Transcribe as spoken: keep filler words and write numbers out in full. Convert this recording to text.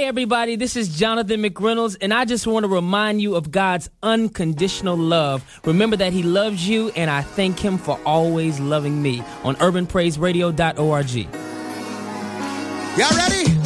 Hey, everybody, this is Jonathan McReynolds, and I just want to remind you of God's unconditional love. Remember that he loves you, and I thank him for always loving me on urban praise radio dot org. Y'all ready?